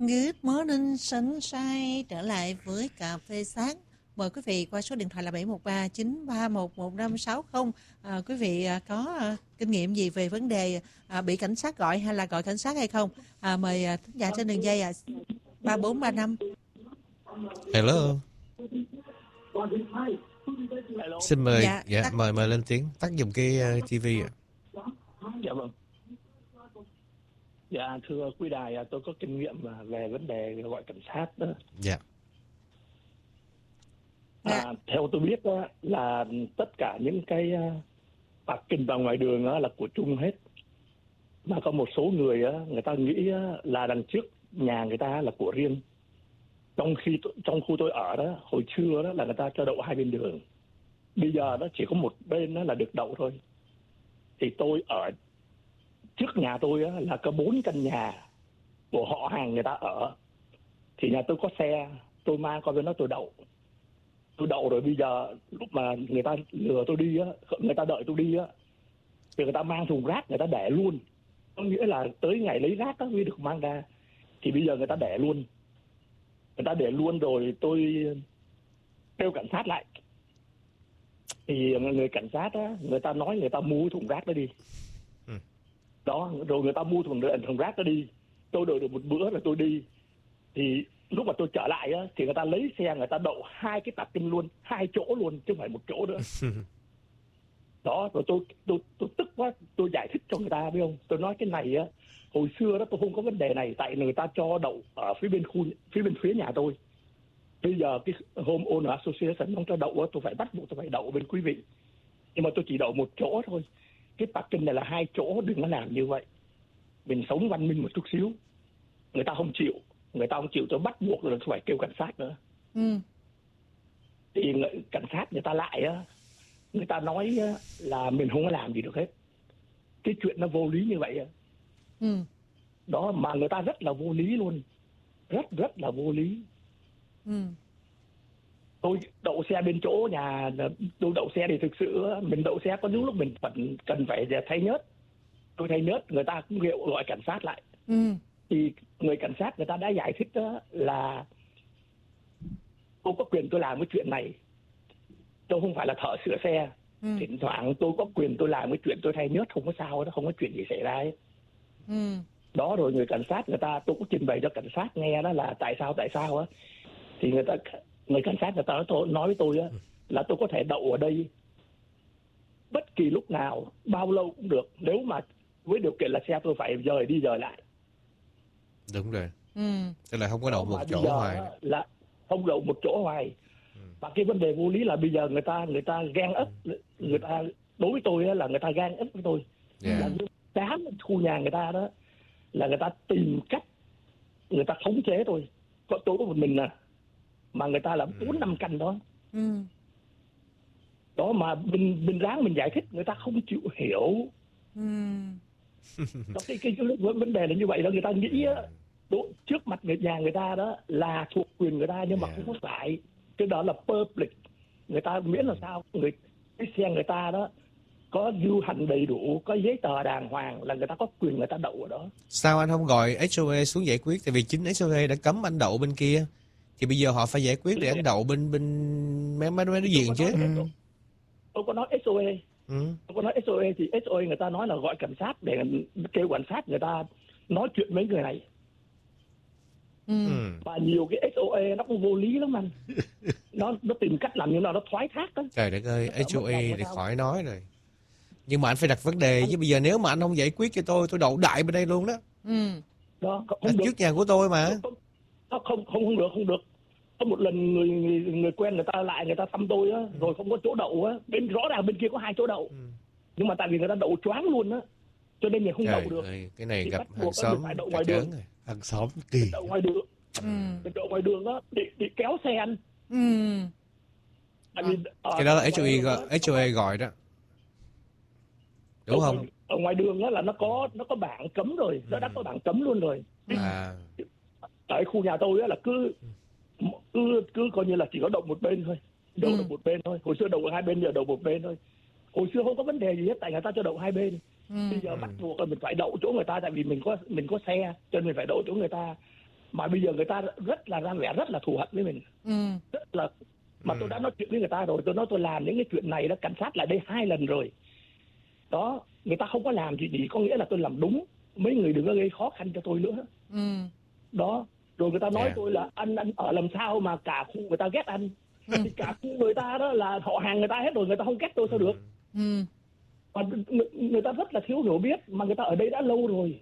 Good morning sunshine, trở lại với cà phê sáng. Mời quý vị qua số điện thoại là 713-931-1560. Quý vị có kinh nghiệm gì về vấn đề bị cảnh sát gọi hay là gọi cảnh sát hay không? Mời thính giả trên đường dây 3435. Hello. Xin mời, Dạ, mời lên tiếng. Tắt giùm cái TV ạ. Dạ vâng. Dạ thưa quý đài, tôi có kinh nghiệm về vấn đề gọi cảnh sát đó. Dạ. Theo tôi biết đó, là tất cả những cái phạt kinh vào ngoài đường đó, là của chung hết. Mà có một số người đó, người ta nghĩ là đằng trước nhà người ta là của riêng. Trong khu tôi ở đó, hồi xưa đó là người ta cho đậu hai bên đường. Bây giờ đó chỉ có một bên đó là được đậu thôi. Thì tôi ở trước nhà tôi á, là có 4 căn nhà của họ hàng người ta ở. Thì nhà tôi có xe, tôi mang qua bên đó tôi đậu. Tôi đậu rồi bây giờ lúc mà người ta lừa tôi đi á, người ta đợi tôi đi á, thì người ta mang thùng rác người ta để luôn. Có nghĩa là tới ngày lấy rác á mới được mang ra. Thì bây giờ người ta để luôn. Người ta để luôn rồi tôi kêu cảnh sát lại. Thì người cảnh sát á, người ta nói người ta mua thùng rác đó đi. Đó, rồi người ta mua thùng rác đó đi. Tôi đợi được một bữa rồi tôi đi. Thì lúc mà tôi trở lại á, thì người ta lấy xe người ta đậu 2 cái tạp kinh luôn, 2 chỗ luôn chứ không phải một chỗ nữa. Đó, rồi tôi tức quá, tôi giải thích cho người ta biết không? Tôi nói cái này á, hồi xưa đó tôi không có vấn đề này, tại người ta cho đậu ở phía bên phía nhà tôi. Bây giờ cái Homeowner Association không cho đậu á, tôi phải bắt buộc tôi phải đậu bên quý vị. Nhưng mà tôi chỉ đậu một chỗ thôi. Cái parking này là 2 chỗ, đừng có làm như vậy. Mình sống văn minh một chút xíu. Người ta không chịu tôi bắt buộc là phải kêu cảnh sát nữa. Thì cảnh sát người ta lại á, người ta nói là mình không có làm gì được hết. Cái chuyện nó vô lý như vậy á. Đó, mà người ta rất là vô lý luôn. Rất là vô lý. Tôi đậu xe bên chỗ nhà, tôi đậu xe thì thực sự mình đậu xe có những lúc mình cần phải thay nhớt. Tôi thay nhớt, người ta cũng gọi cảnh sát lại. Thì người cảnh sát người ta đã giải thích đó là tôi có quyền tôi làm cái chuyện này. Tôi không phải là thợ sửa xe. Thỉnh thoảng tôi có quyền tôi làm cái chuyện tôi thay nhớt, không có sao đó, không có chuyện gì xảy ra ấy. Đó, rồi người cảnh sát tôi cũng trình bày cho cảnh sát nghe đó là tại sao á. Thì người cảnh sát người ta nói với tôi á, là tôi có thể đậu ở đây bất kỳ lúc nào, bao lâu cũng được, nếu mà với điều kiện là xe tôi phải dời đi dời lại. Đúng rồi. Tức là không có đậu một chỗ hoài. Là không đậu một chỗ hoài. Và cái vấn đề vô lý là bây giờ người ta gan ấp, người ta đối với tôi á, là người ta gan ấp với tôi. Là đám khu nhà người ta đó là người ta tìm cách người ta khống chế tôi. Tôi có một mình mà người ta là 4-5 căn đó. Đó mà mình ráng mình giải thích người ta không chịu hiểu. Đó, cái vấn đề là như vậy đó, người ta nghĩ trước mặt nhà người ta đó là thuộc quyền người ta, nhưng mà không có phải. Cái đó là public. Người ta miễn là sao cái xe người ta đó có lưu hành đầy đủ, có giấy tờ đàng hoàng là người ta có quyền người ta đậu ở đó. Sao anh không gọi HOA xuống giải quyết? Tại vì chính HOA đã cấm anh đậu bên kia. Thì bây giờ họ phải giải quyết để anh đậu bên mấy đối diện chứ. Tôi có nói SOA. Tôi có nói SOA thì SOA người ta nói là gọi cảnh sát để kêu cảnh sát người ta nói chuyện với người này. Và nhiều cái SOA nó cũng vô lý lắm anh. Nó tìm cách làm như nào nó thoái thác đó. Trời đất ơi, HOA thì khỏi nói rồi. Nhưng mà anh phải đặt vấn đề chứ, bây giờ nếu mà anh không giải quyết cho tôi đậu đại bên đây luôn đó. Đó không được. Trước nhà của tôi mà. Không được. Có một lần người quen người ta lại người ta thăm tôi á, rồi không có chỗ đậu á, rõ ràng bên kia có 2 chỗ đậu. Nhưng mà tại vì người ta đậu choáng luôn á, cho nên mình không đậu được. Cái này thì gặp hàng xóm phải đậu ngoài đường. Hàng xóm kỳ. Đậu ngoài đường. Đậu ngoài đường đó để kéo xe anh. Cái đó là HOA gọi đó. Đúng không? Ở ngoài đường đó là nó có bảng cấm rồi, nó đã có bảng cấm luôn rồi. Tại khu nhà tôi á là cứ coi như là chỉ có đậu một bên thôi. Đậu được một bên thôi. Hồi xưa đậu 2 bên, giờ đậu một bên thôi. Hồi xưa không có vấn đề gì hết, tại người ta cho đậu 2 bên. Bây giờ bắt buộc là mình phải đậu chỗ người ta, tại vì mình có xe, cho nên mình phải đậu chỗ người ta. mà bây giờ người ta rất là ra vẻ rất là thù hận với mình, rất là, mà tôi đã nói chuyện với người ta rồi, tôi nói tôi làm những cái chuyện này đó, cảnh sát lại đây 2 lần rồi đó, người ta không có làm gì, có nghĩa là tôi làm đúng, mấy người đừng có gây khó khăn cho tôi nữa. Đó, rồi người ta nói tôi là anh ở làm sao mà cả khu người ta ghét anh. Thì cả khu người ta đó là họ hàng người ta hết rồi, người ta không ghét tôi sao được. Và người ta rất là thiếu hiểu biết, mà người ta ở đây đã lâu rồi.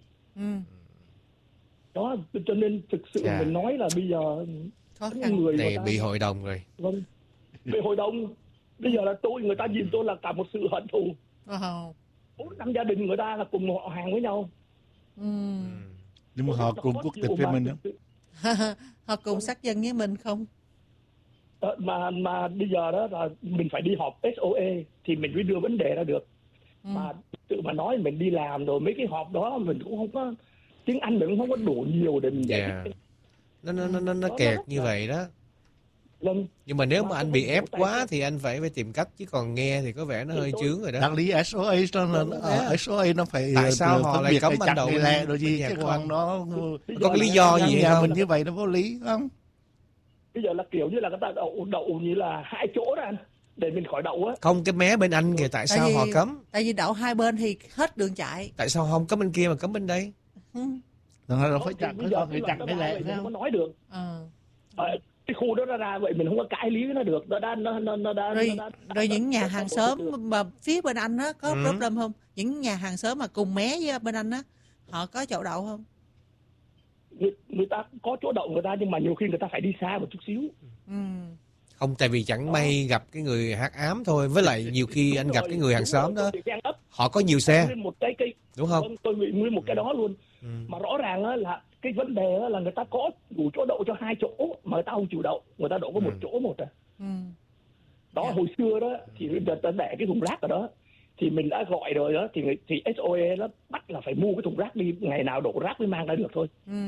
Đó, cho nên thực sự mình nói là bây giờ người này bị hội đồng rồi. Vâng, bị hội đồng. Bây giờ là người ta nhìn tôi là cả một sự hận thù. 4-5 gia đình người ta là cùng họ hàng với nhau. Nhưng mà họ cùng quốc tịch với mình không? Họ cùng sắc dân với mình không? Mà bây giờ đó là mình phải đi họp SOE thì mình mới đưa vấn đề ra được. Mà tự mà nói mình đi làm rồi mấy cái họp đó mình cũng không có tiếng Anh, mình cũng không có đủ nhiều để mình giải thích. Nó kẹt như vậy đó. Vâng. Nhưng mà nếu mà anh bị ép quá thì anh phải tìm cách, chứ còn nghe thì có vẻ nó hơi chướng rồi đó. Đáng lý SOA nó phải tại sao họ lại cấm anh đậu lẹ rồi gì, chứ còn nó có cái lý do gì không? Mình như vậy nó vô lý không? Bây giờ là kiểu như là người ta đậu như là 2 chỗ đó anh, để mình khỏi đậu á. Không, cái mé bên anh kìa, tại sao họ cấm? Tại vì đậu 2 bên thì hết đường chạy. Tại sao không cấm bên kia mà cấm bên đây? Nó phải chặn cái lẹ không có nói được. Cái khu đó nó ra vậy mình không có cãi lý với nó được. Rồi những nhà hàng xóm mà phía bên anh á có problem không? Những nhà hàng xóm mà cùng mé với bên anh á, họ có chỗ đậu không? Người ta có chỗ đậu người ta, nhưng mà nhiều khi người ta phải đi xa một chút xíu. Không, tại vì chẳng may gặp cái người hát ám thôi. Với lại nhiều khi anh gặp cái người hàng xóm đó, họ có nhiều xe, đúng không? Tôi bị nguyên một cái đó luôn. Mà rõ ràng là cái vấn đề là người ta có đủ chỗ đậu cho 2 chỗ mà người ta không chịu đậu, người ta đậu có một chỗ một à. Đó, hồi xưa đó thì người ta để cái thùng rác ở đó thì mình đã gọi rồi đó, thì SOE nó bắt là phải mua cái thùng rác đi, ngày nào đổ rác mới mang ra được thôi.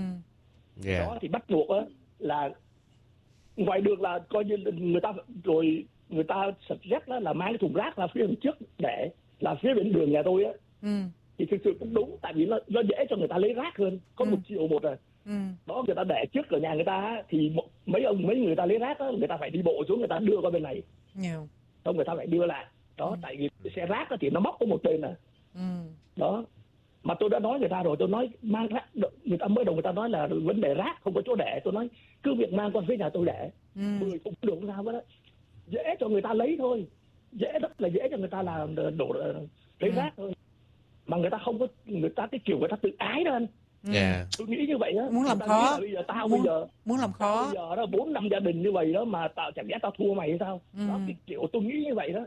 Đó thì bắt buộc á là ngoài đường là coi như người ta suggest đó là mang cái thùng rác ra phía bên trước để là phía bên đường nhà tôi á. Thì thực sự cũng đúng, tại vì nó dễ cho người ta lấy rác hơn, có 1 chiều một rồi. Đó, người ta để trước cửa nhà người ta thì mấy người ta lấy rác đó, người ta phải đi bộ xuống, người ta đưa qua bên này, xong người ta phải đưa lại. Đó, tại vì xe rác đó thì nó móc có một bên à. Đó, mà tôi đã nói người ta rồi, tôi nói mang rác, người ta mới đầu người ta nói là vấn đề rác không có chỗ để, tôi nói cứ việc mang qua phía nhà tôi để 10 cũng được sao đó, dễ cho người ta lấy thôi, rất là dễ cho người ta làm đổ lấy rác thôi. Mà người ta không có, người ta cái kiểu người ta tự ái đó anh. Tôi nghĩ như vậy á. Muốn làm khó. Bây giờ muốn làm khó. Bây giờ đó 4-5 gia đình như vậy đó mà chẳng lẽ tao thua mày hay sao? Đó, cái kiểu tôi nghĩ như vậy đó.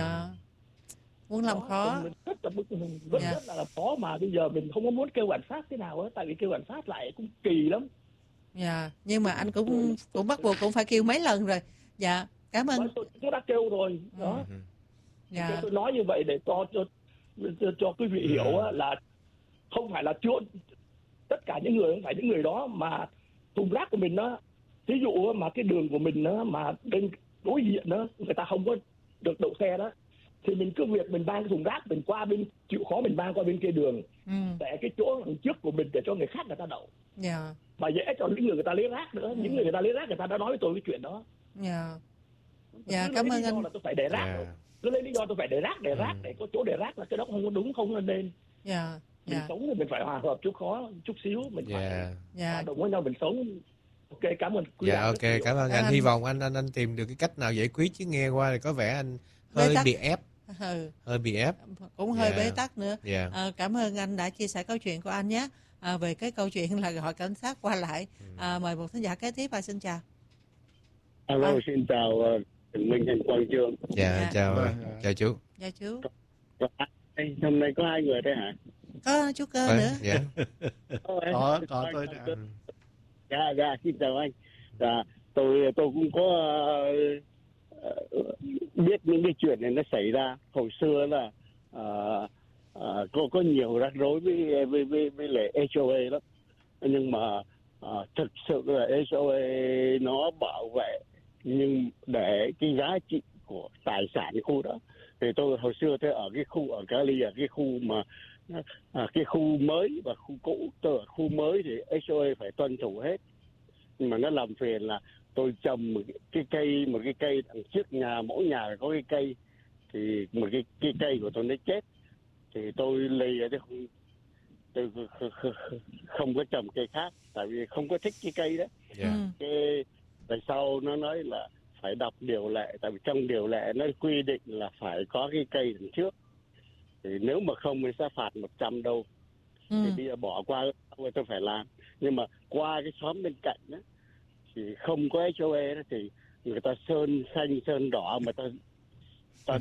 Muốn làm khó. Mình rất là khó, mà bây giờ mình không có muốn kêu cảnh sát thế nào á, tại vì kêu cảnh sát lại cũng kỳ lắm. Nhưng mà anh cũng bắt buộc cũng phải kêu mấy lần rồi. Cảm ơn. Tôi đã kêu rồi. Đó. Tôi nói như vậy để cho quý vị hiểu là không phải là tất cả những người, không phải những người đó mà thùng rác của mình đó, ví dụ mà cái đường của mình đó mà bên đối diện đó người ta không có được đậu xe đó, thì mình cứ việc mình mang cái thùng rác mình qua bên, chịu khó mình mang qua bên kia đường, để cái chỗ đằng trước của mình để cho người khác người ta đậu. Mà dễ cho những người ta lấy rác nữa. Những người ta lấy rác người ta đã nói với tôi cái chuyện đó. Cảm ơn anh. Là tôi phải để rác. Cứ lấy lý do tôi phải để rác để có chỗ để rác, là cái đó không có đúng, không nên. Mình sống thì mình phải hòa hợp chút xíu, mình phải hòa đồng với nhau mình sống. Ok, cảm ơn quý ok, cảm ơn anh. Hy vọng anh tìm được cái cách nào giải quyết, chứ nghe qua thì có vẻ anh hơi bị ép. Hơi bị ép. Cũng hơi bế tắc nữa. Cảm ơn anh đã chia sẻ câu chuyện của anh nhé. Về cái câu chuyện là gọi cảnh sát qua lại. Mời một thính giả kế tiếp. Xin chào. Alo, xin chào Minh Thành Quang Trương. Chào chú. Dạ chú. Hôm nay có 2 người đây hả? Có chú Cơ nữa. Có tôi. Dạ, xin chào anh. Tôi cũng có biết những cái chuyện này nó xảy ra. Hồi xưa là có nhiều rắc rối với lại HOA lắm. Nhưng mà thực sự là HOA nó bảo vệ, nhưng để cái giá trị của tài sản cái khu đó. Thì tôi hồi xưa tôi ở cái khu ở Cali, ở cái khu mà cái khu mới và khu cũ. Tôi ở khu mới thì HOA phải tuân thủ hết. Nhưng mà nó làm phiền là tôi trồng một cái cây đằng trước nhà, mỗi nhà có cái cây, thì một cái cây của tôi nó chết, thì tôi lì ở đây tôi không có trồng cây khác, tại vì không có thích cái cây đó. Cái tại sau nó nói là phải đọc điều lệ, tại vì trong điều lệ nó quy định là phải có cái cây đằng trước, thì nếu mà không thì sẽ phạt 100 đô. Thì bây giờ bỏ qua tôi phải làm, nhưng mà qua cái xóm bên cạnh đó thì không có HOA đó, thì người ta sơn xanh sơn đỏ mà ta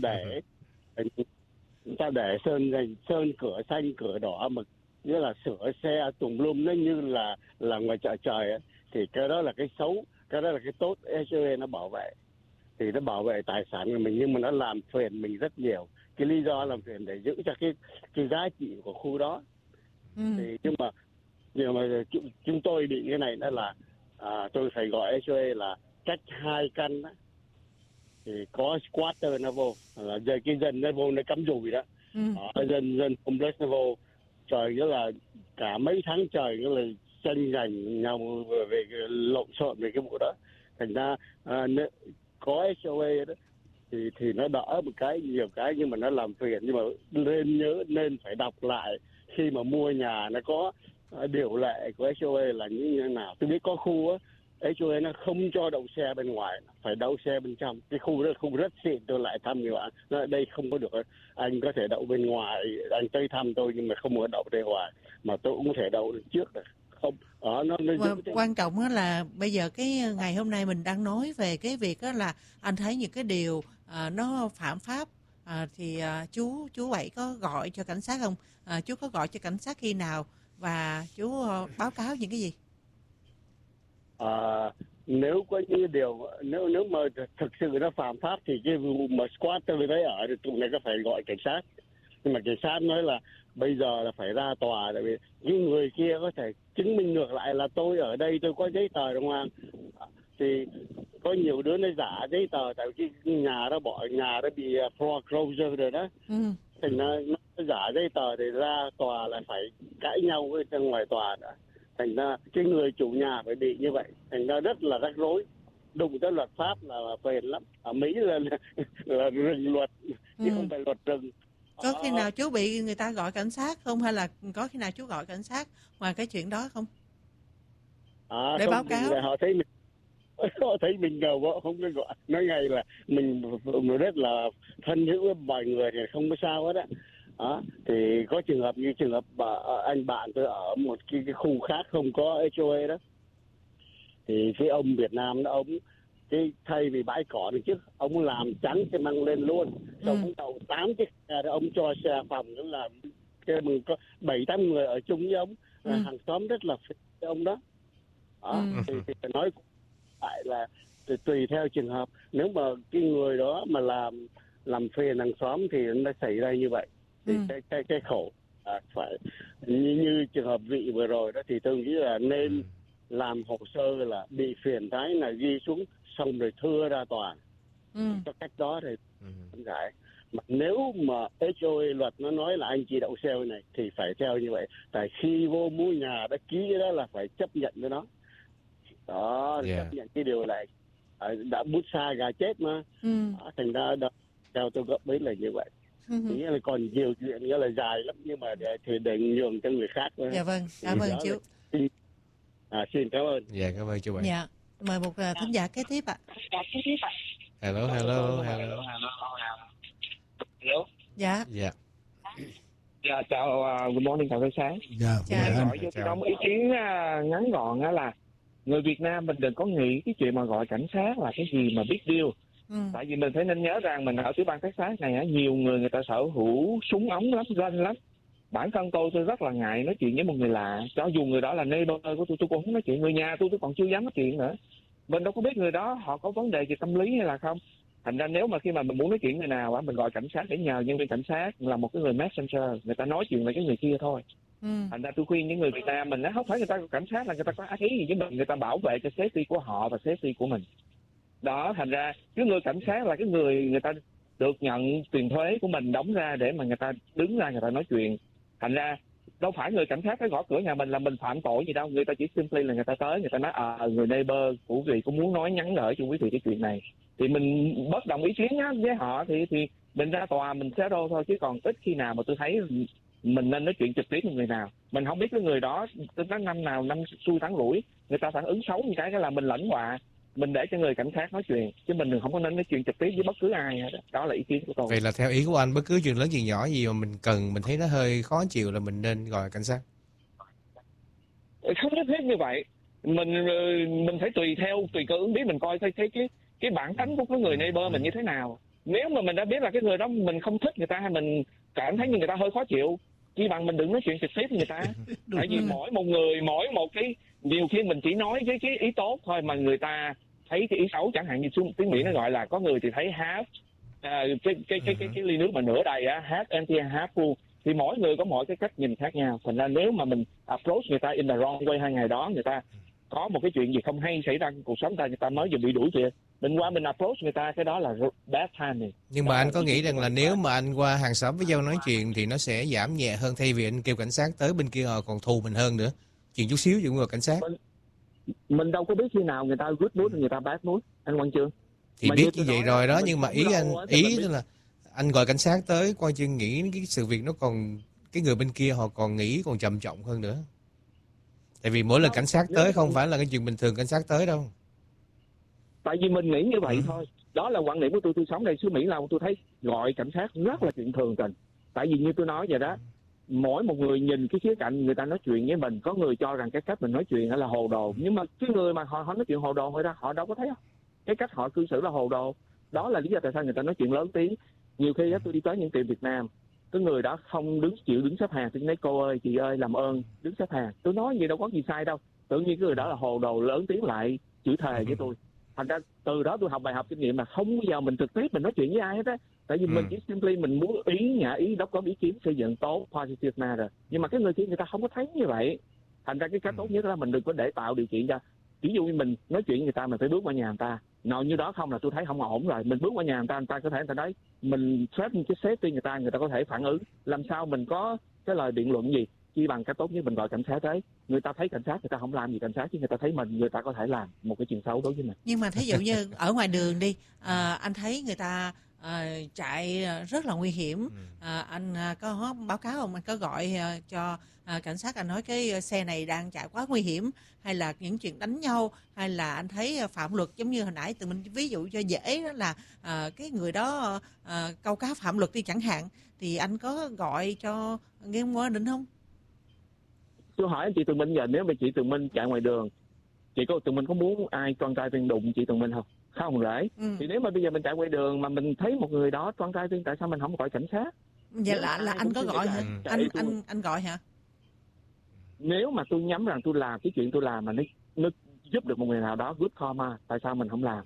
để sơn cửa xanh cửa đỏ, mà nghĩa là sửa xe tùm lum, nó như là ngoài chợ trời ấy. Thì cái đó là cái xấu, cái đó là cái tốt. HOA nó bảo vệ, thì nó bảo vệ tài sản của mình, nhưng mà nó làm phiền mình rất nhiều. Cái lý do làm phiền để giữ cho cái giá trị của khu đó. Thì nhưng mà chúng tôi bị cái này đó là tôi phải gọi HOA là cách 2 căn đó, thì có squatter nó vô, là cái dân nó vô nó cắm dùi đó. Dân homeless nó vô, trời, nghĩa là cả mấy tháng trời nghĩa là tranh giành nhau về lộn xộn về cái vụ đó. Thành ra có HOA đó thì nó đỡ một cái, nhiều cái, nhưng mà nó làm phiền. Nhưng mà nên phải đọc lại khi mà mua nhà, nó có điều lệ của HOA là như thế nào. Tôi biết có khu á, HOA nó không cho đậu xe bên ngoài, phải đậu xe bên trong. Cái khu đó là khu rất xịn, tôi lại thăm nhiều bạn. Nó đây không có được, anh có thể đậu bên ngoài, anh tới thăm tôi nhưng mà không có đậu bên ngoài, mà tôi cũng có thể đậu được trước được. Không, nó quan trọng đó là bây giờ cái ngày hôm nay mình đang nói về cái việc đó là anh thấy những cái điều nó phạm pháp, thì chú Bảy có gọi cho cảnh sát không? Chú có gọi cho cảnh sát khi nào và chú báo cáo những cái gì? Nếu có những điều, nếu mà thực sự nó phạm pháp thì cái vụ mà squatter đấy ở thì tụi này có phải gọi cảnh sát. Nhưng mà cảnh sát nói là bây giờ là phải ra tòa, tại vì những người kia có thể chứng minh ngược lại là tôi ở đây tôi có giấy tờ đúng không? Thì có nhiều đứa nó giả giấy tờ, tại vì cái nhà đó bị foreclosure rồi đó. Thành nó giả giấy tờ thì ra tòa là phải cãi nhau với trong ngoài tòa đó. Thành ra cái người chủ nhà phải bị như vậy, thành ra rất là rắc rối. Đụng tới luật pháp là phiền lắm. Ở Mỹ là rừng luật chứ không phải luật rừng. Có khi nào chú bị người ta gọi cảnh sát không, hay là có khi nào chú gọi cảnh sát ngoài cái chuyện đó không? Để không, báo cáo. Họ thấy mình ngầu quá, không có gọi. Nói ngay là mình rất là thân hữu với mọi người thì không có sao hết á. Thì có trường hợp như trường hợp anh bạn tôi ở một cái khu khác không có HOA đó, thì cái ông Việt Nam đó, ông cái thay vì bãi cỏ được trước, ông làm trắng xe măng lên luôn, xong ông đậu 8 chiếc xe đó, ông cho xe phòng nữa, là cái mình có 7-8 người ở chung với ông, hàng xóm rất là phiền ông đó. Thì nói lại là tùy theo trường hợp, nếu mà cái người đó mà làm phiền hàng xóm thì nó xảy ra như vậy. Thì cái khổ phải như trường hợp vị vừa rồi đó, thì tôi nghĩ là nên làm hồ sơ là bị phiền thái là ghi xuống, xong rồi thưa ra tòa. Cho cách đó thì không giải. Mà nếu mà HOA luật nó nói là anh chỉ đậu xe này thì phải theo như vậy. Tại khi vô mua nhà đã ký cái đó là phải chấp nhận với nó. Đó, chấp nhận cái điều này. Đã bút xa gà chết mà. Thành ra theo tôi góp ý là như vậy. Nghĩa là còn nhiều chuyện, nghĩa là dài lắm, nhưng mà để nhường cho người khác thôi. Dạ vâng, cảm ơn chú. Xin cảm ơn. Dạ, cảm ơn chú Bảy. Dạ, mời một thính giả kế tiếp ạ. Hello. Dạ. Dạ, chào, good morning, chào buổi sáng. Dạ, gọi cho tôi ý kiến ngắn gọn là người Việt Nam mình đừng có nghĩ cái chuyện mà gọi cảnh sát là cái gì mà big deal. Tại vì mình phải nên nhớ rằng mình ở tiểu bang Texas này, nhiều người ta sở hữu súng ống lắm, gun lắm. Bản thân tôi rất là ngại nói chuyện với một người lạ, cho dù người đó là neighbor của tôi cũng không nói chuyện. Người nhà tôi còn chưa dám nói chuyện nữa. Mình đâu có biết người đó họ có vấn đề về tâm lý hay là không. Thành ra nếu mà khi mà mình muốn nói chuyện người nào mình gọi cảnh sát để nhờ nhân viên cảnh sát là một cái người messenger, người ta nói chuyện với cái người kia thôi. Thành ra tôi khuyên những người Việt Nam mình, không phải người ta cảnh sát là người ta có ác ý gì với mình, người ta bảo vệ cho safety của họ và safety của mình. Đó, thành ra cái người cảnh sát là cái người ta được nhận tiền thuế của mình đóng ra để mà người ta đứng ra người ta nói chuyện. Thành ra đâu phải người cảnh sát tới gõ cửa nhà mình là mình phạm tội gì đâu. Người ta chỉ simply là người ta tới, người ta nói người neighbor của quý vị cũng muốn nói nhắn gửi cho quý vị cái chuyện này, thì mình bất đồng ý kiến nhá với họ thì mình ra tòa mình settle thôi, chứ còn ít khi nào mà tôi thấy mình nên nói chuyện trực tiếp với người nào. Mình không biết cái người đó tới năm nào năm xui tháng rủi, người ta phản ứng xấu như cái là mình lãnh họa, mình để cho người cảnh sát nói chuyện, chứ mình không có nên nói chuyện trực tiếp với bất cứ ai hết. Đó là ý kiến của tôi. Vậy là theo ý của anh, bất cứ chuyện lớn chuyện nhỏ gì mà mình thấy nó hơi khó chịu là mình nên gọi cảnh sát? Không nhất thiết như vậy, mình phải tùy cơ ứng biến, mình coi cái bản tánh của cái người neighbor mình như thế nào. Nếu mà mình đã biết là cái người đó mình không thích người ta, hay mình cảm thấy như người ta hơi khó chịu, chỉ bằng mình đừng nói chuyện trực tiếp với người ta. Tại vì mỗi một người mỗi một cái, nhiều khi mình chỉ nói cái ý tốt thôi mà người ta thấy cái ý xấu. Chẳng hạn như tiếng Mỹ nó gọi là, có người thì thấy half cái ly nước mà nửa đầy á, half empty half full, thì mỗi người có mỗi cái cách nhìn khác nhau. Thành ra nếu mà mình approach người ta in the wrong way, hai ngày đó người ta có một cái chuyện gì không hay xảy ra trong cuộc sống người ta mới vừa bị đuổi kìa, mình qua mình approach người ta, cái đó là bad timing. Nhưng mà anh có nghĩ rằng là nếu mà anh qua hàng xóm với nhau nói chuyện thì nó sẽ giảm nhẹ hơn, thay vì anh kêu cảnh sát tới bên kia họ còn thù mình hơn nữa, chuyện chút xíu chuyện gọi cảnh sát. Mình đâu có biết khi nào người ta good mood người ta bad mood, anh Quang Chương. Thì biết như vậy rồi đó, nhưng mà ý là anh gọi cảnh sát tới, Quang Chương nghĩ cái sự việc nó còn, cái người bên kia họ còn nghĩ còn trầm trọng hơn nữa. Tại vì mỗi lần cảnh sát tới không phải là cái chuyện bình thường cảnh sát tới đâu. Tại vì mình nghĩ như vậy thôi. Đó là quan điểm của tôi sống đây xứ Mỹ lâu, tôi thấy gọi cảnh sát rất là chuyện thường tình. Tại vì như tôi nói vậy đó, mỗi một người nhìn cái khía cạnh người ta nói chuyện với mình, có người cho rằng cái cách mình nói chuyện là hồ đồ, nhưng mà cái người mà họ nói chuyện hồ đồ họ đâu có thấy không? Cái cách họ cư xử là hồ đồ. Đó là lý do tại sao người ta nói chuyện lớn tiếng. Nhiều khi tôi đi tới những tiệm Việt Nam, cái người đó không chịu đứng xếp hàng, tôi nói cô ơi, chị ơi, làm ơn đứng xếp hàng. Tôi nói gì đâu có gì sai đâu. Tự nhiên cái người đó là hồ đồ, lớn tiếng lại chửi thề với tôi. Thành ra từ đó tôi học bài học kinh nghiệm là không bao giờ mình trực tiếp mình nói chuyện với ai hết á. Tại vì mình chỉ simply mình muốn nhã ý đóng góp ý kiến xây dựng tốt, positive matter. Nhưng mà cái người kia người ta không có thấy như vậy. Thành ra cái cách tốt nhất là mình đừng có để tạo điều kiện cho. Ví dụ như mình nói chuyện với người ta, mình phải bước qua nhà người ta. Nào như đó không là tôi thấy không ổn rồi. Mình bước qua nhà người ta có thể người ta nói mình threaten cái safety người ta có thể phản ứng. Làm sao mình có cái lời biện luận gì? Chỉ bằng cách tốt nhất mình gọi cảnh sát tới. Người ta thấy cảnh sát người ta không làm gì cảnh sát, chứ người ta thấy mình, người ta có thể làm một cái chuyện xấu đối với mình. Nhưng mà thí dụ như ở ngoài đường đi, anh thấy người ta chạy rất là nguy hiểm, anh có báo cáo không, anh có gọi cho cảnh sát, anh nói cái xe này đang chạy quá nguy hiểm, hay là những chuyện đánh nhau, hay là anh thấy phạm luật, giống như hồi nãy tụi mình ví dụ cho dễ đó là cái người đó câu cá phạm luật đi chẳng hạn, thì anh có gọi cho nghe qua định không? Tôi hỏi anh chị Tường Minh, giờ nếu mà chị Tường Minh chạy ngoài đường, chị có Tường Minh có muốn ai con trai viên đụng chị Tường Minh không? Không lẽ. Thì nếu mà bây giờ mình chạy ngoài đường mà mình thấy một người đó con trai viên, tại sao mình không gọi cảnh sát? Vậy là anh có gọi hả? Anh gọi hả? Nếu mà tôi nhắm rằng tôi làm cái chuyện tôi làm mà nó giúp được một người nào đó, good karma, tại sao mình không làm?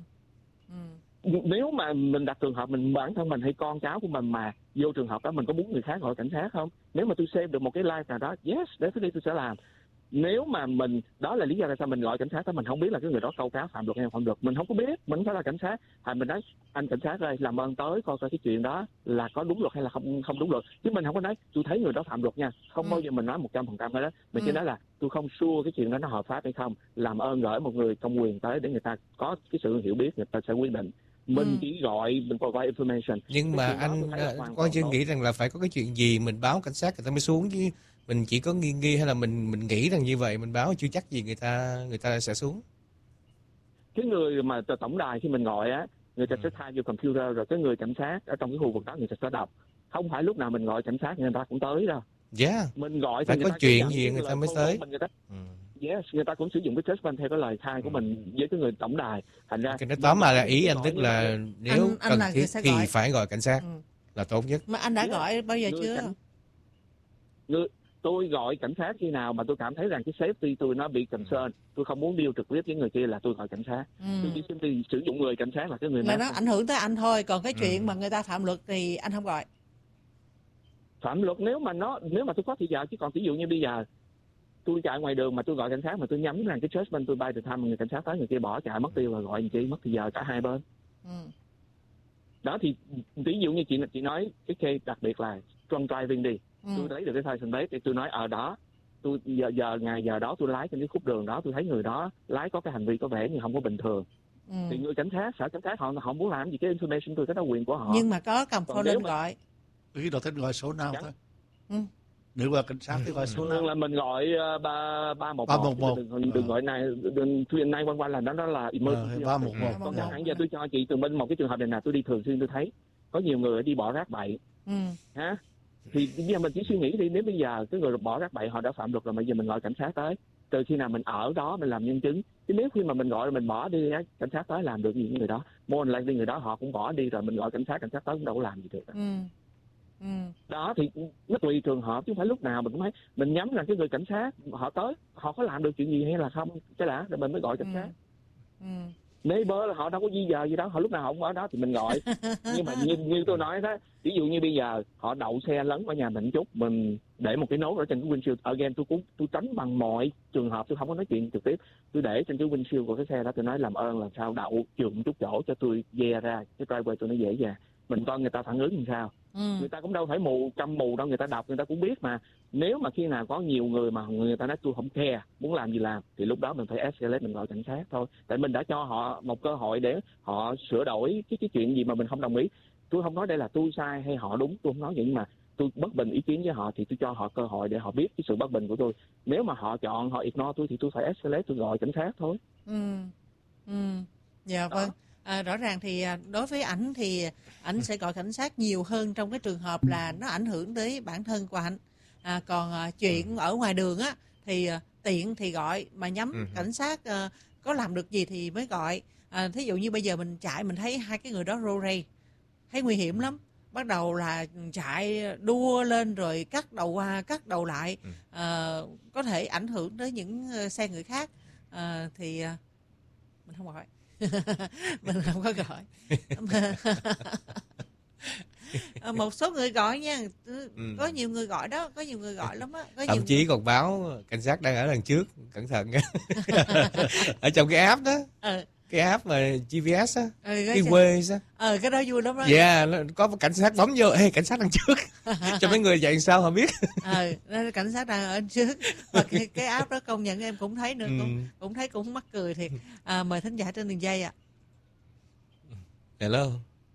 Nếu mà mình đặt trường hợp mình, bản thân mình hay con cháu của mình mà vô trường hợp đó, mình có muốn người khác gọi cảnh sát không? Nếu mà tôi save được một cái life nào đó, yes, để tôi sẽ làm. Nếu mà mình, đó là lý do tại sao mình gọi cảnh sát đó, mình không biết là cái người đó câu cá phạm luật hay không được, mình không có biết, mình không phải là cảnh sát. Hay mình nói anh cảnh sát ơi, làm ơn tới coi cái chuyện đó là có đúng luật hay là không đúng luật, chứ mình không có nói tôi thấy người đó phạm luật nha, không bao giờ mình nói 100% đó. Mình chỉ nói là tôi không sure cái chuyện đó nó hợp pháp hay không, làm ơn gửi một người công quyền tới để người ta có cái sự hiểu biết, người ta sẽ quyết định. Mình chỉ gọi, mình provide information. Nhưng mà anh Quang Chương nghĩ rằng là phải có cái chuyện gì mình báo cảnh sát người ta mới xuống, chứ mình chỉ có nghi hay là mình nghĩ rằng như vậy mình báo chưa chắc gì người ta sẽ xuống. Cái người mà tổng đài khi mình gọi á, người ta sẽ thay vô computer, rồi cái người cảnh sát ở trong cái khu vực đó người ta sẽ đọc. Không phải lúc nào mình gọi cảnh sát người ta cũng tới đâu. Mình gọi phải có chuyện gì người ta mới tới. Yes, người ta cũng sử dụng cái judgment theo cái lời khai của mình với cái người tổng đài. Thành ra cái tóm lại là ý anh tức là nếu cần thiết thì phải gọi cảnh sát là tốt nhất. Mà anh đã gọi bao giờ chưa? Tôi gọi cảnh sát khi nào mà tôi cảm thấy rằng cái safety tôi nó bị concern, tôi không muốn deal trực tiếp với người kia là tôi gọi cảnh sát. Tôi chỉ simply sử dụng người cảnh sát là cái người là nó ảnh hưởng tới anh thôi, còn cái chuyện mà người ta phạm luật thì anh không gọi. Phạm luật nếu mà tôi có thì giờ, chứ còn ví dụ như bây giờ tôi chạy ngoài đường mà tôi gọi cảnh sát mà tôi nhắm rằng cái judgment tôi bay từ thăm người cảnh sát tới, người kia bỏ chạy mất tiêu rồi, gọi anh chị mất thì giờ cả hai bên. Đó thì ví dụ như chị nói cái case đặc biệt là drunk driving đi, Tôi lấy được cái license plate thì tôi nói ở đó, tôi giờ đó tôi lái trên cái khúc đường đó, tôi thấy người đó lái có cái hành vi có vẻ như không có bình thường. Thì người cảnh sát, sở cảnh sát họ muốn làm gì cái information tôi, cái đó quyền của họ. Nhưng mà có cầm phone lên gọi. Ý đồ thích gọi số nào thôi. Nếu qua cảnh sát thì gọi số nào? Là mình gọi 311. Đừng gọi này, đừng thuyền 911 là nó là emergency. 311. Còn chẳng hạn giờ tôi cho chị Tường Minh một cái trường hợp này là tôi đi thường xuyên tôi thấy có nhiều người đi bỏ rác bậy. Ha? Thì bây giờ mình chỉ suy nghĩ đi, nếu bây giờ cái người bỏ rác bậy họ đã phạm luật rồi, bây giờ mình gọi cảnh sát tới, từ khi nào mình ở đó mình làm nhân chứng. Chứ nếu khi mà mình gọi mình bỏ đi, cảnh sát tới làm được gì với người đó, mua lại đi người đó họ cũng bỏ đi rồi, mình gọi cảnh sát tới cũng đâu có làm gì được. Đó thì nó tùy trường hợp, chứ không phải lúc nào mình cũng thấy mình nhắm rằng cái người cảnh sát họ tới họ có làm được chuyện gì hay là không, cái đã rồi mình mới gọi cảnh sát. Neighbor là họ đâu có di dời gì đó, họ lúc nào họ cũng ở đó thì mình gọi. Nhưng mà như tôi nói đó, ví dụ như bây giờ họ đậu xe lấn vào nhà mình chút, mình để một cái nốt ở trên cái windshield. Again, tôi tránh bằng mọi trường hợp, tôi không có nói chuyện trực tiếp, tôi để trên cái windshield của cái xe đó, tôi nói làm ơn làm sao đậu chừng một chút chỗ cho tôi ghe ra cái driveway tôi nó dễ dàng. Mình coi người ta phản ứng làm sao. Người ta cũng đâu phải căm mù đâu, người ta đọc người ta cũng biết mà. Nếu mà khi nào có nhiều người mà người ta nói tôi không care, muốn làm gì làm, thì lúc đó mình phải escalate, mình gọi cảnh sát thôi. Tại mình đã cho họ một cơ hội để họ sửa đổi cái chuyện gì mà mình không đồng ý. Tôi không nói đây là tôi sai hay họ đúng, tôi không nói vậy, nhưng mà tôi bất bình ý kiến với họ thì tôi cho họ cơ hội để họ biết cái sự bất bình của tôi. Nếu mà họ chọn họ ignore tôi thì tôi phải escalate, tôi gọi cảnh sát thôi. Dạ vâng. Rõ ràng thì đối với ảnh thì ảnh sẽ gọi cảnh sát nhiều hơn trong cái trường hợp là nó ảnh hưởng tới bản thân của ảnh. Còn chuyện ở ngoài đường á thì tiện thì gọi, mà nhắm cảnh sát có làm được gì thì mới gọi. Thí dụ như bây giờ mình chạy mình thấy hai cái người đó rô rây, thấy nguy hiểm lắm, bắt đầu là chạy đua lên rồi cắt đầu qua cắt đầu lại, có thể ảnh hưởng tới những xe người khác, thì mình không gọi. Mình không có gọi. Một số người gọi nha, có nhiều người gọi đó, có nhiều người gọi lắm á. Thậm chí còn báo cảnh sát đang ở đằng trước, cẩn thận nha. Ở trong cái app đó, cái app mà GPS á, cái Waze á. Cái đó vui lắm đó. Yeah, có cảnh sát bấm vô, ê cảnh sát đằng trước, cho mấy người chạy sao họ biết. Cảnh sát đang ở trước. Và cái app đó công nhận em cũng thấy nữa, cũng thấy cũng mắc cười thiệt. Mời thính giả trên đường dây ạ. Hello.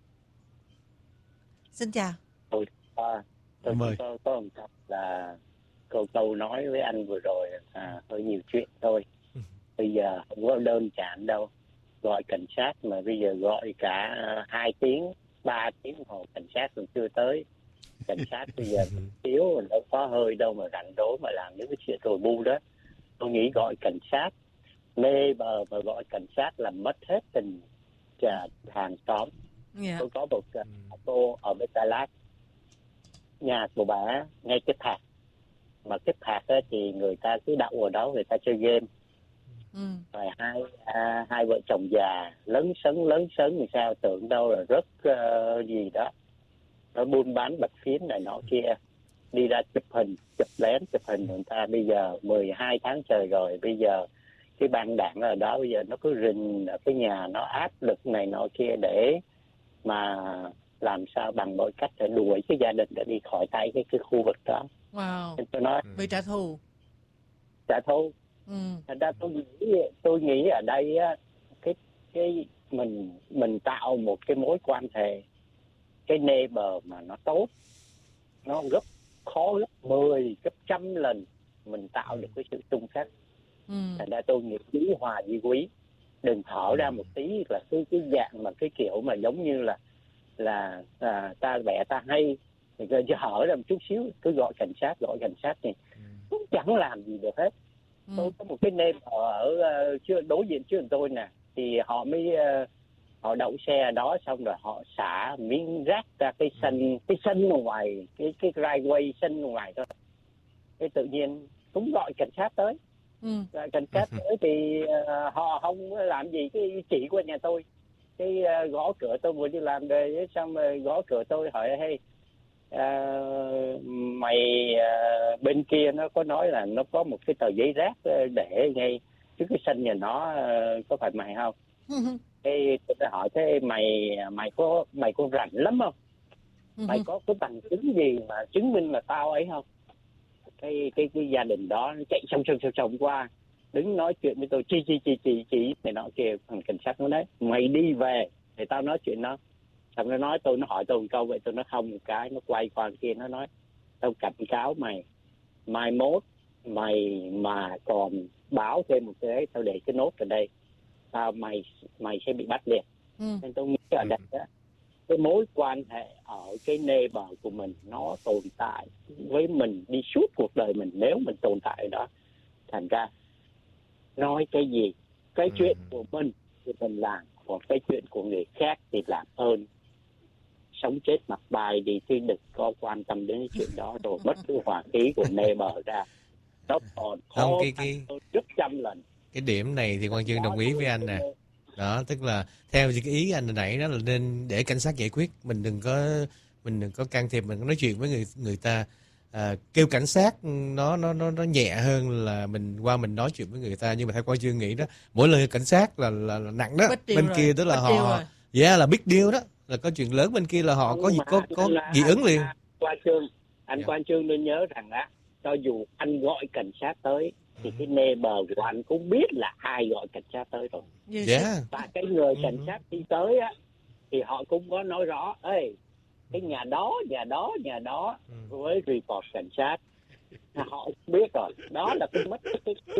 Xin chào. Tôi có một cách là câu nói với anh vừa rồi hơi nhiều chuyện thôi. Bây giờ không có đơn giản đâu, gọi cảnh sát mà bây giờ gọi cả 2 tiếng 3 tiếng hồ cảnh sát còn chưa tới. Cảnh sát bây giờ thiếu mình đâu có hơi đâu mà rảnh rỗi mà làm những cái chuyện rồi bu đó. Tôi nghĩ gọi cảnh sát mê bờ mà gọi cảnh sát làm mất hết tình hàng xóm. Tôi có một cô ở bên Đà Lạt, nhà của bà ngay cái thạc, mà cái thạc thì người ta cứ đậu ở đó, người ta chơi game. Rồi hai vợ chồng già lớn sấn thì sao, tưởng đâu là rất gì đó, nó buôn bán bạch phiến này nọ kia, đi ra chụp hình người ta. Bây giờ 12 tháng trời rồi, bây giờ cái băng đảng ở đó bây giờ nó cứ rình ở cái nhà, nó áp lực này nọ kia để mà làm sao bằng mọi cách để đuổi cái gia đình để đi khỏi tay cái khu vực đó. Wow. Tôi nói bị trả thù. Thành ra tôi nghĩ ở đây á, cái mình tạo một cái mối quan hệ, cái neighbor mà nó tốt, nó khó gấp 10 gấp 100 lần mình tạo được cái sự chung sắc. Thành ra tôi nghĩ quý hòa vi quý, đừng thở ra một tí là cái dạng mà cái kiểu mà giống như là ta bẻ ta hay rồi hở ra một chút xíu cứ gọi cảnh sát thì cũng chẳng làm gì được hết. Tôi có một cái neighbor ở đối diện trước tôi nè, thì họ mới họ đậu xe đó xong rồi họ xả miếng rác ra cái sân ngoài, cái driveway sân ngoài thôi. Cái tự nhiên cũng gọi cảnh sát tới. Cảnh sát tới thì họ không làm gì, cái chị của nhà tôi cái gõ cửa, tôi vừa đi làm về xong rồi gõ cửa tôi hỏi hey, mày bên kia nó có nói là nó có một cái tờ giấy rác để ngay trước cái sân nhà nó, có phải mày không? Thế tôi hỏi thế mày có rảnh lắm không? Mày có cái bằng chứng gì mà chứng minh là tao ấy không? Cái gia đình đó chạy xong qua, đứng nói chuyện với tôi, chị này nọ kia. Thằng cảnh sát nó nói mày đi về thì tao nói chuyện nó. Xong nó nói tôi, nó hỏi tôi một câu vậy, tôi nói không một cái, nó quay qua kia nó nói tao cảnh cáo mày, mai mốt mày mà còn báo thêm một cái, tao để cái nốt ở đây, mày sẽ bị bắt liền. Nên tôi nghĩ ở đây đó, cái mối quan hệ ở cái neighbor của mình nó tồn tại với mình đi suốt cuộc đời mình, nếu mình tồn tại ở đó. Thành ra nói cái gì, cái chuyện của mình thì mình làm, còn cái chuyện của người khác thì làm ơn sống chết mặt bài đi, chứ đừng có quan tâm đến cái chuyện đó, rồi mất cái hòa khí của neighbor ra. Nó còn khó khăn gấp trăm lần. Cái điểm này thì Quang Chương đồng ý với anh nè. Đó, tức là theo cái ý anh hồi nãy đó là nên để cảnh sát giải quyết, mình đừng có can thiệp, mình nói chuyện với người ta. Kêu cảnh sát nó nhẹ hơn là mình qua mình nói chuyện với người ta. Nhưng mà theo Quang Chương nghĩ đó, mỗi lời cảnh sát là nặng đó. Bên rồi. Kia tức là họ là big deal đó, là có chuyện lớn, bên kia là họ có dị ứng liền. Quang Chương nên nhớ rằng á, cho dù anh gọi cảnh sát tới thì cái neighbor của anh cũng biết là ai gọi cảnh sát tới rồi. Và cái người cảnh sát đi tới á thì họ cũng có nói rõ, ê, cái nhà đó với report cảnh sát, họ biết rồi. Đó là cái mất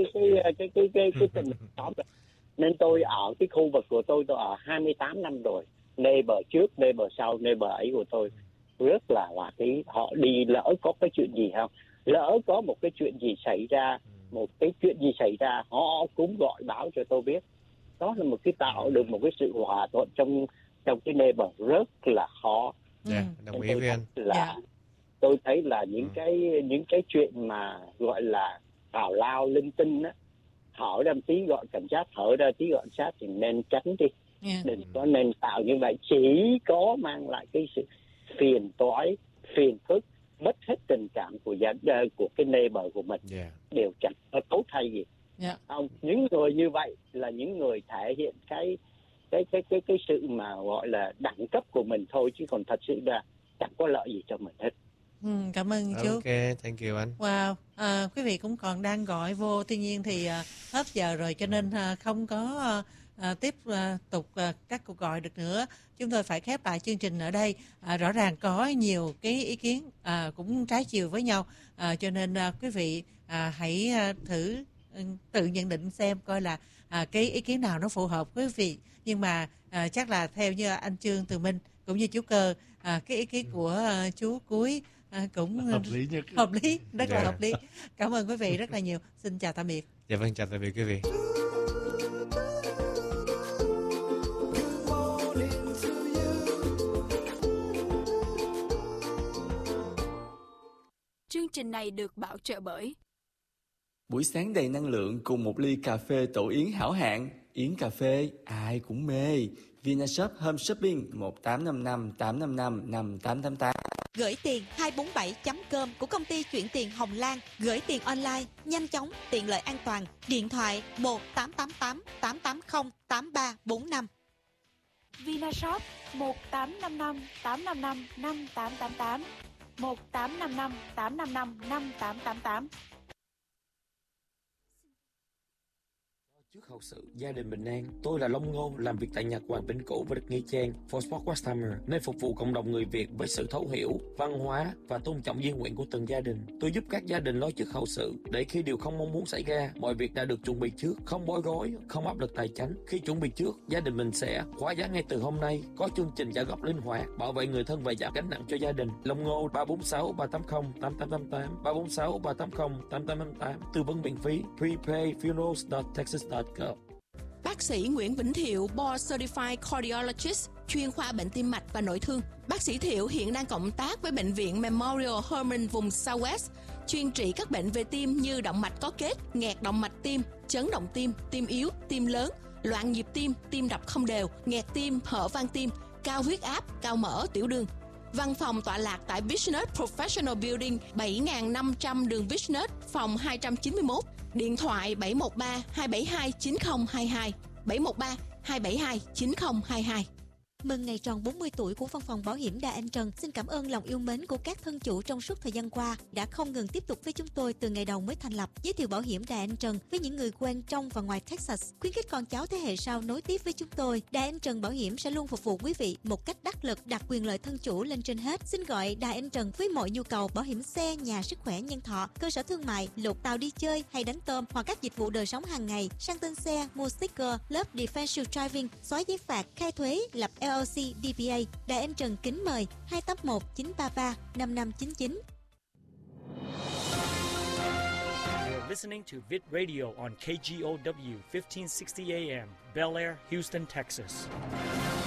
cái tình đó. Nên tôi ở cái khu vực của tôi ở 28 năm rồi, neighbor trước, neighbor sau, neighbor ấy của tôi rất là hòa khí. Họ đi lỡ có cái chuyện gì không, lỡ có một cái chuyện gì xảy ra, họ cũng gọi báo cho tôi biết. Đó là một cái tạo được một cái sự hòa thuận trong cái neighbor rất là khó. Đồng ý với anh. Tôi thấy là những cái chuyện mà gọi là tào lao linh tinh á, hỏi ra tí gọi cảnh sát, hỏi ra tí gọi cảnh sát thì nên tránh đi. Đừng có nên tạo như vậy, chỉ có mang lại cái sự phiền toái, phiền phức, mất hết tình cảm của cái neighbor của mình. Đều chẳng có tốt hay gì. Không, những người như vậy là những người thể hiện cái sự mà gọi là đẳng cấp của mình thôi, chứ còn thật sự là chẳng có lợi gì cho mình hết. Cảm ơn chú. Ok, thank you anh. Wow, quý vị cũng còn đang gọi vô, tuy nhiên thì hết giờ rồi cho nên không có tiếp tục các cuộc gọi được nữa. Chúng tôi phải khép lại chương trình ở đây. Rõ ràng có nhiều cái ý kiến cũng trái chiều với nhau, cho nên quý vị hãy thử tự nhận định xem coi là cái ý kiến nào nó phù hợp với quý vị. Nhưng mà chắc là theo như anh Trương Từ Minh cũng như chú Cơ, cái ý kiến của chú Cuối cũng hợp lý, rất là hợp lý. Cảm ơn quý vị rất là nhiều. Xin chào tạm biệt. Dạ vâng, chào tạm biệt quý vị. Chương trình này được bảo trợ bởi buổi sáng đầy năng lượng cùng một ly cà phê tổ yến hảo hạng. Yến cà phê ai cũng mê. Vinashop Home Shopping 1855 855 5888. Gửi tiền 247.com của công ty chuyển tiền Hồng Lan. Gửi tiền online nhanh chóng, tiện lợi, an toàn. Điện thoại 1888 880 8345. Vinashop 1855 855 5888 1855 855 5888. Trước hậu sự gia đình bình an, tôi là Long Ngô, làm việc tại Nhật Hoàng Vĩnh Cửu và được Nghĩa Trang for Sport West Summer, nơi phục vụ cộng đồng người Việt với sự thấu hiểu, văn hóa và tôn trọng di nguyện của từng gia đình. Tôi giúp các gia đình lo trước hậu sự để khi điều không mong muốn xảy ra, mọi việc đã được chuẩn bị trước, không bối rối, không áp lực tài chính. Khi chuẩn bị trước, gia đình mình sẽ khóa giá ngay từ hôm nay, có chương trình trả góp linh hoạt, bảo vệ người thân và giảm gánh nặng cho gia đình. Long Ngô 346 380 8888 346 380 8888, tư vấn miễn phí. prepayfunerals.texas.gov. Bác sĩ Nguyễn Vĩnh Thiệu, Board Certified Cardiologist, chuyên khoa bệnh tim mạch và nội thương. Bác sĩ Thiệu hiện đang cộng tác với Bệnh viện Memorial Hermann vùng Southwest, chuyên trị các bệnh về tim như động mạch có kết, nghẹt động mạch tim, chấn động tim, tim yếu, tim lớn, loạn nhịp tim, tim đập không đều, nghẹt tim, hở van tim, cao huyết áp, cao mỡ, tiểu đường. Văn phòng tọa lạc tại Business Professional Building 7500 đường Business, phòng 291. Điện thoại 713 272 9022, 713 272 9022. Mừng ngày tròn 40 tuổi của Văn phòng Bảo hiểm Đài Anh Trần. Xin cảm ơn lòng yêu mến của các thân chủ trong suốt thời gian qua đã không ngừng tiếp tục với chúng tôi từ ngày đầu mới thành lập. Giới thiệu bảo hiểm Đài Anh Trần với những người quen trong và ngoài Texas. Khuyến khích con cháu thế hệ sau nối tiếp với chúng tôi. Đài Anh Trần Bảo hiểm sẽ luôn phục vụ quý vị một cách đắc lực, đặt quyền lợi thân chủ lên trên hết. Xin gọi Đài Anh Trần với mọi nhu cầu bảo hiểm xe, nhà, sức khỏe, nhân thọ, cơ sở thương mại, lột tàu đi chơi hay đánh tôm hoặc các dịch vụ đời sống hàng ngày, sang tên xe, mua sticker, lớp defensive driving, xóa giấy phạt, khai thuế, lập LLC, DBA. Đài Anh Trần kính mời 281 933 5599. You're listening to Vid Radio on KGOW 1560 AM, Bel Air, Houston, Texas.